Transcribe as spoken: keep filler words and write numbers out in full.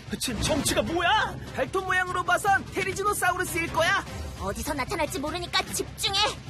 지금 정체가 뭐야? 발톱 모양으로 봐선 테리지노사우루스일 거야. 어디서 나타날지 모르니까 집중해.